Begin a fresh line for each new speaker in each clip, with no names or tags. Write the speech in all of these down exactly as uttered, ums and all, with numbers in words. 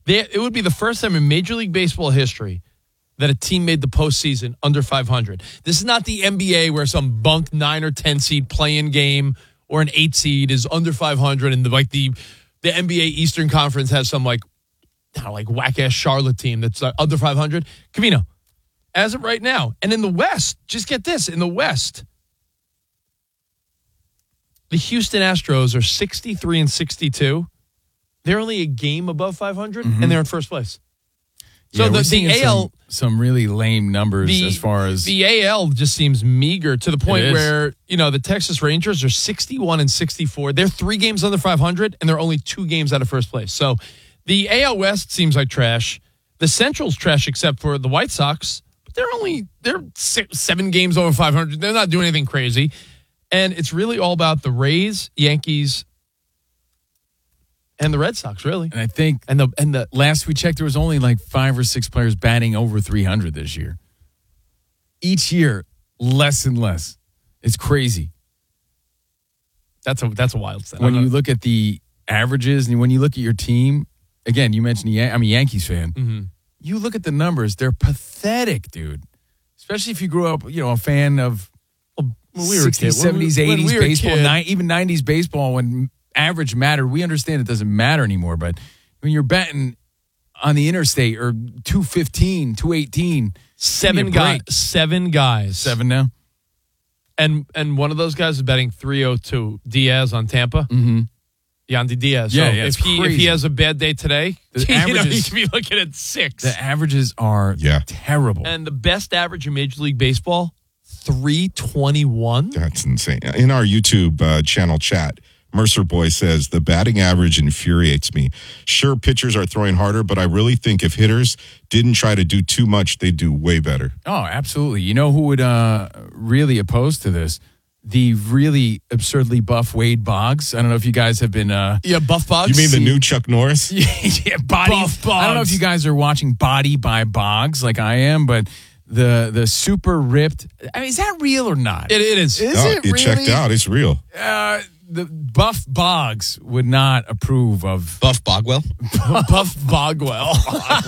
They, it would be the first time in Major League Baseball history that a team made the postseason under five hundred. This is not the N B A where some bunk nine or ten seed play-in game or an eight seed is under five hundred, and the, like the the N B A Eastern Conference has some like I don't know, like whack-ass Charlotte team that's uh, under five hundred. Covino, as of right now, and in the West, just get this, in the West, the Houston Astros are sixty-three and sixty-two. They're only a game above five hundred, mm-hmm. and they're in first place. So
yeah,
the,
we're
the A L...
Some, some really lame numbers
the,
as far as...
The A L just seems meager to the point where, you know, the Texas Rangers are sixty-one and sixty-four. They're three games under five hundred, and they're only two games out of first place. So the A L West seems like trash. The Central's trash except for the White Sox. But they're only... They're six, seven games over five hundred. They're not doing anything crazy. And it's really all about the Rays, Yankees, and the Red Sox, really.
And I think
and the and the
last we checked, there was only like five or six players batting over three hundred this year. Each year, less and less. It's crazy.
That's a that's a wild stat.
When you look at the averages and when you look at your team, again, you mentioned the, I'm a Yankees fan.
Mm-hmm.
You look at the numbers; they're pathetic, dude. Especially if you grew up, you know, a fan of
well, when we were
sixties, seventies, eighties
we
baseball, ni- even nineties baseball when average mattered. We understand it doesn't matter anymore, but when you're betting on the interstate or two fifteen, two eighteen,
seven guys, seven guys,
seven now,
and and one of those guys is betting three oh two. Diaz on Tampa,
mm-hmm.
Yandy Diaz.
Yeah,
so
yeah,
if he
crazy.
if he has a bad day today,
the
you
averages,
know, he could be looking at six.
The averages are
yeah.
terrible,
and the best average in Major League Baseball, three twenty-one.
That's insane. In our YouTube uh, channel chat, Mercer Boy says, the batting average infuriates me. Sure, pitchers are throwing harder, but I really think if hitters didn't try to do too much, they'd do way better.
Oh, absolutely. You know who would uh, really oppose to this? The really absurdly buff Wade Boggs. I don't know if you guys have been... Uh,
yeah, Buff Boggs?
You mean the new Chuck Norris?
yeah, Body.
Buff Boggs.
I don't know if you guys are watching Body by Boggs like I am, but the the super ripped... I mean, is that real or not?
It, it is.
Is
oh,
it,
it
really?
checked out. It's real.
Uh, the Buff Boggs would not approve of
Buff Bogwell.
Buff Bogwell.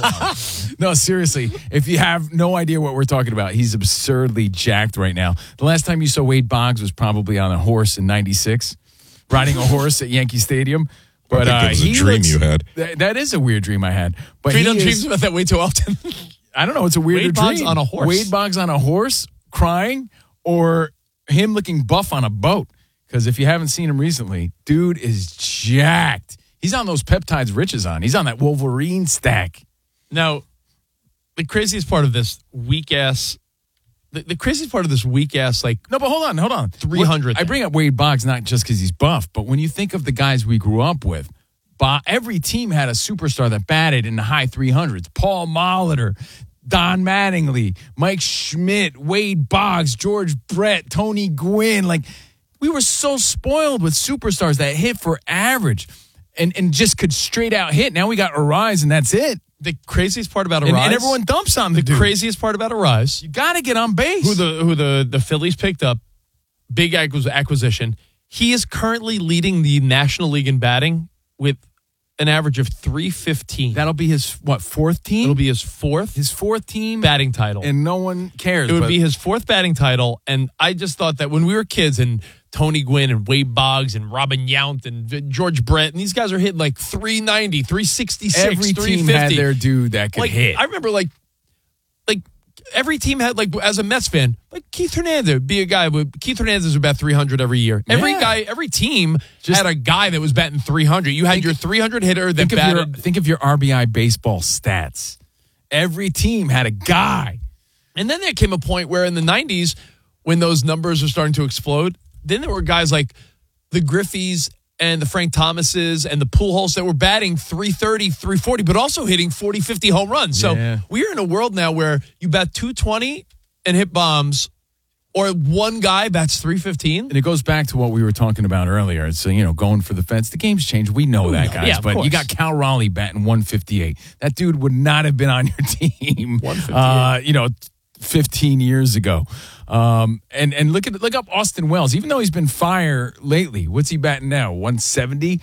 No, seriously. If you have no idea what we're talking about, he's absurdly jacked right now. The last time you saw Wade Boggs was probably on a horse in ninety-six, riding a horse at Yankee Stadium. But
I think
uh,
it was a
he
dream
looks,
you had.
Th- that is a weird dream I had. But
We
he
don't
is,
dream about that way too often.
I don't know. It's a weird
Wade
dream.
Boggs on a horse.
Wade Boggs on a horse crying, or him looking buff on a boat. Because if you haven't seen him recently, dude is jacked. He's on those peptides Rich is on. He's on that Wolverine stack.
Now, the craziest part of this weak ass, the, the craziest part of this weak ass, like
No, but hold on, hold on.
three hundred.
I bring up Wade Boggs not just because he's buff, but when you think of the guys we grew up with, Bo- every team had a superstar that batted in the high three hundreds. Paul Molitor, Don Mattingly, Mike Schmidt, Wade Boggs, George Brett, Tony Gwynn. Like, we were so spoiled with superstars that hit for average and, and just could straight out hit. Now we got Arise, and that's it.
The craziest part about Arise,
And, and everyone dumps on the,
the
dude.
craziest part about Arise,
You got to get on base.
who the who the the Phillies picked up, big acquisition. He is currently leading the National League in batting with an average of three fifteen.
That'll be his, what, fourth team?
It'll be his fourth
his fourth team.
batting title.
And no one cares.
It would
but
be his fourth batting title, and I just thought that when we were kids and Tony Gwynn and Wade Boggs and Robin Yount and George Brett, and these guys are hitting like three ninety, three sixty-six,
every
three
team
fifty.
had their dude that could
like,
hit.
I remember like like every team had, like, as a Mets fan, like Keith Hernandez would be a guy with Keith Hernandez was about three hundred every year. Every
Yeah.
guy, every team
Just-
had a guy that was batting three hundred. You had
Think-
your three hundred hitter that
think of your
batted.
think of your R B I baseball stats. Every team had a guy.
And then there came a point where in the nineties, when those numbers were starting to explode, then there were guys like the Griffeys and the Frank Thomases and the Pujols that were batting three thirty, three forty, but also hitting forty, fifty home runs. So
Yeah.
we're in a world now where you bat two twenty and hit bombs, or one guy bats three fifteen.
And it goes back to what we were talking about earlier. It's, uh, you know, going for the fence. The game's changed. We know that, guys.
Yeah, of
but
course.
you got Cal Raleigh batting one fifty-eight. That dude would not have been on your team,
one fifty-eight.
uh, you know, fifteen years ago. Um, and and look at look up Austin Wells. Even though he's been fire lately, what's he batting now? one seventy.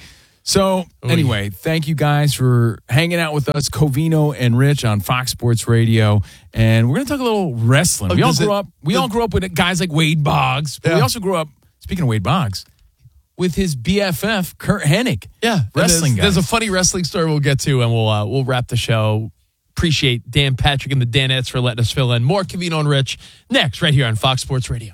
So, anyway, thank you guys for hanging out with us, Covino and Rich on Fox Sports Radio. And we're going to talk a little wrestling.
Oh,
we all
does
grew
it-
up We
does-
all grew up with guys like Wade Boggs. But we
Yeah.
also grew up, speaking of Wade Boggs, with his B F F, Kurt Hennig.
Yeah,
Wrestling
and there's,
guys.
there's a funny wrestling story we'll get to, and we'll uh, we'll wrap the show. Appreciate Dan Patrick and the Danettes for letting us fill in. More Covino and Rich next, right here on Fox Sports Radio.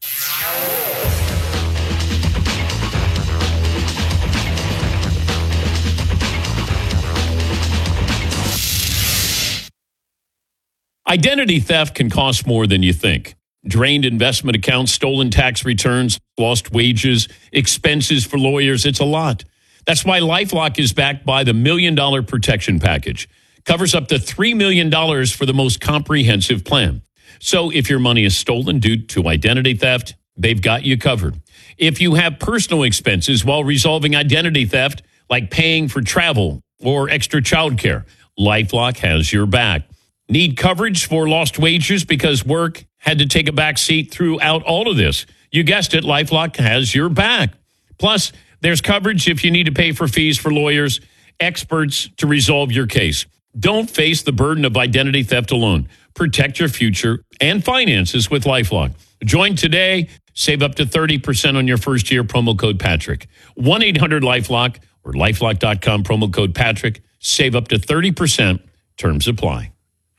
Identity theft can cost more than you think. Drained investment accounts, stolen tax returns, lost wages, expenses for lawyers. It's a lot. That's why LifeLock is backed by the Million Dollar Protection Package. Covers up to three million dollars for the most comprehensive plan. So if your money is stolen due to identity theft, they've got you covered. If you have personal expenses while resolving identity theft, like paying for travel or extra childcare, LifeLock has your back. Need coverage for lost wages because work had to take a back seat throughout all of this? You guessed it, LifeLock has your back. Plus, there's coverage if you need to pay for fees for lawyers, experts to resolve your case. Don't face the burden of identity theft alone. Protect your future and finances with LifeLock. Join today. Save up to thirty percent on your first year. Promo code Patrick. one eight hundred LifeLock or lifelock dot com. Promo code Patrick. Save up to thirty percent. Terms apply.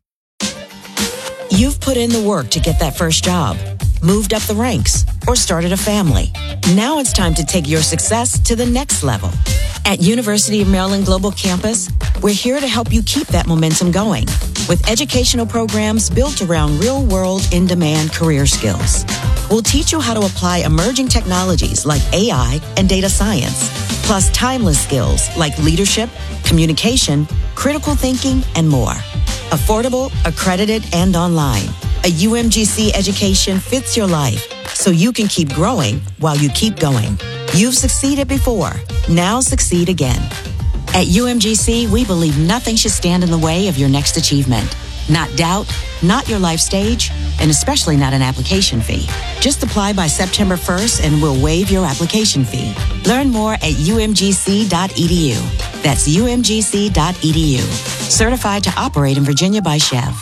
You've put in the work to get that first job, moved up the ranks, or started a family. Now it's time to take your success to the next level. At University of Maryland Global Campus, we're here to help you keep that momentum going with educational programs built around real-world, in-demand career skills. We'll teach you how to apply emerging technologies like A I and data science, plus timeless skills like leadership, communication, critical thinking, and more. Affordable, accredited, and online. A U M G C education fits your life so you can keep growing while you keep going. You've succeeded before. Now succeed again. At U M G C, we believe nothing should stand in the way of your next achievement. Not doubt, not your life stage, and especially not an application fee. Just apply by September first and we'll waive your application fee. Learn more at u m g c dot e d u. That's u m g c dot e d u. Certified to operate in Virginia by Chev.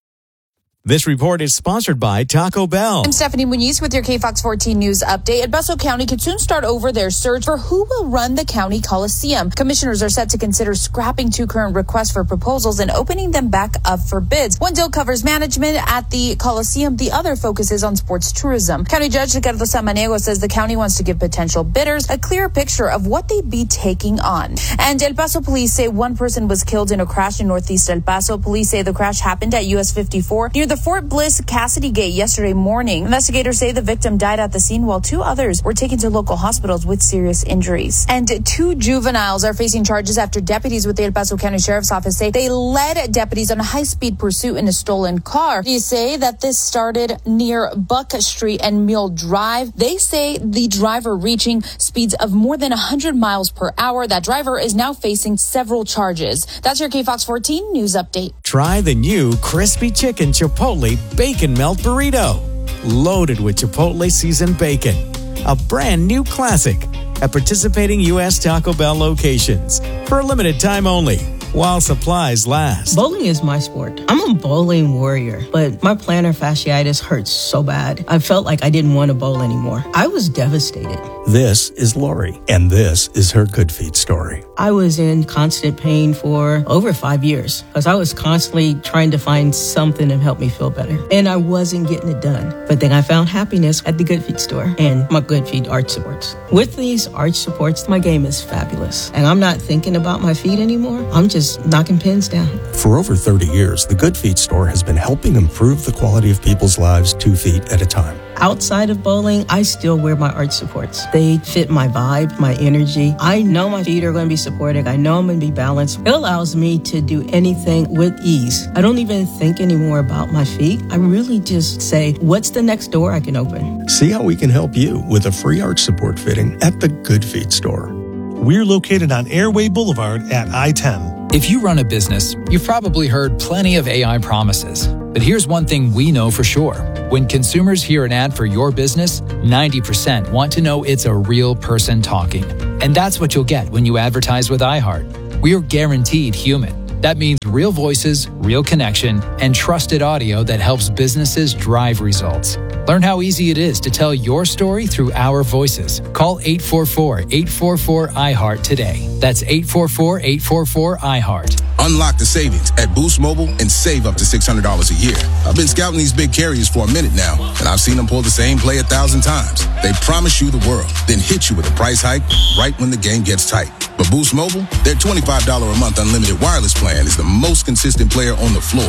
This report is sponsored by Taco Bell.
I'm Stephanie Muniz with your K Fox fourteen News update. El Paso County could soon start over their search for who will run the county coliseum. Commissioners are set to consider scrapping two current requests for proposals and opening them back up for bids. One deal covers management at the coliseum. The other focuses on sports tourism. County Judge Ricardo Samaniego says the county wants to give potential bidders a clear picture of what they'd be taking on. And El Paso police say one person was killed in a crash in northeast El Paso. Police say the crash happened at U S fifty-four near the Fort Bliss Cassidy Gate yesterday morning. Investigators say the victim died at the scene while two others were taken to local hospitals with serious injuries. And two juveniles are facing charges after deputies with the El Paso County Sheriff's Office say they led deputies on a high-speed pursuit in a stolen car. They say that this started near Buck Street and Mule Drive. They say the driver reaching speeds of more than one hundred miles per hour. That driver is now facing several charges. That's your K Fox fourteen News Update.
Try the new Crispy Chicken Chipotle Bacon Melt Burrito. Loaded with Chipotle seasoned bacon. A brand new classic at participating U S Taco Bell locations for a limited time only while supplies last.
Bowling is my sport. I'm a bowling warrior, but my plantar fasciitis hurts so bad. I felt like I didn't want to bowl anymore. I was devastated.
This is Lori, and this is her Good Feet story.
I was in constant pain for over five years because I was constantly trying to find something to help me feel better, and I wasn't getting it done. But then I found happiness at the Good Feet store and my Good Feet arch supports. With these arch supports, my game is fabulous, and I'm not thinking about my feet anymore. I'm just knocking pins down.
For over thirty years, the Good Feet store has been helping improve the quality of people's lives two feet at a time.
Outside of bowling, I still wear my arch supports. They fit my vibe, my energy. I know my feet are going to be supported. I know I'm going to be balanced. It allows me to do anything with ease. I don't even think anymore about my feet. I really just say, what's the next door I can open?
See how we can help you with a free arch support fitting at the Good Feet store.
We're located on Airway Boulevard at I ten.
If you run a business, you've probably heard plenty of A I promises. But here's one thing we know for sure. When consumers hear an ad for your business, ninety percent want to know it's a real person talking. And that's what you'll get when you advertise with iHeart. We're guaranteed human. That means real voices, real connection, and trusted audio that helps businesses drive results. Learn how easy it is to tell your story through our voices. Call eight four four, eight four four, I heart today. That's eight four four, eight four four, I heart.
Unlock the savings at Boost Mobile and save up to six hundred dollars a year. I've been scouting these big carriers for a minute now, and I've seen them pull the same play a thousand times. They promise you the world, then hit you with a price hike right when the game gets tight. But Boost Mobile, their twenty-five dollars a month unlimited wireless plan is the most consistent player on the floor.